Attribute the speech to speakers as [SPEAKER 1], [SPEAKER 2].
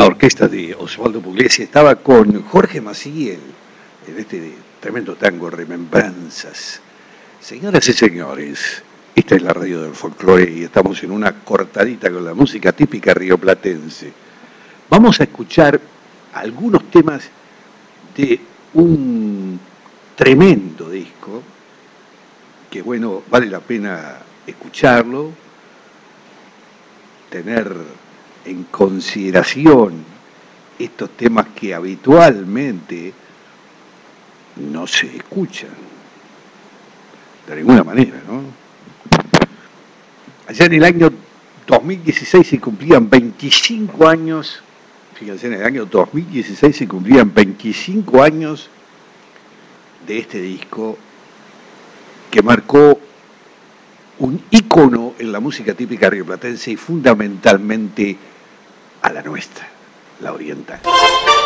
[SPEAKER 1] orquesta de Osvaldo Pugliese estaba con Jorge Maciel en este tremendo tango Remembranzas. Señoras y señores, esta es la radio del folclore y estamos en una cortadita con la música típica rioplatense. Vamos a escuchar algunos temas de un tremendo disco que, bueno, vale la pena escucharlo, tener en consideración estos temas que habitualmente no se escuchan de ninguna manera, ¿no? Allá en el año 2016 se cumplían 25 años, fíjense, en el año 2016 se cumplían 25 años de este disco que marcó un ícono en la música típica rioplatense y fundamentalmente a la nuestra, la oriental.